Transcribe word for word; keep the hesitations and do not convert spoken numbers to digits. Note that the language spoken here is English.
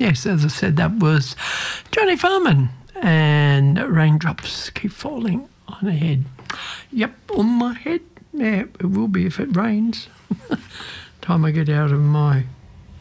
Yes, as I said, that was Johnny Farman, and raindrops keep falling on the head. Yep, on my head. Yeah, it will be if it rains. Time I get out of my